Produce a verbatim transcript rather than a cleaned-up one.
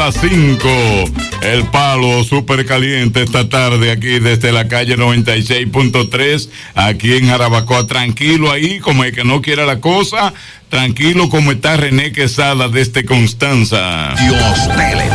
las cinco. El Palo súper caliente esta tarde aquí desde la calle noventa y seis punto tres, aquí en Jarabacoa. Tranquilo ahí, como el que no quiera la cosa. Tranquilo como está René Quesada desde Constanza. Dios, tele.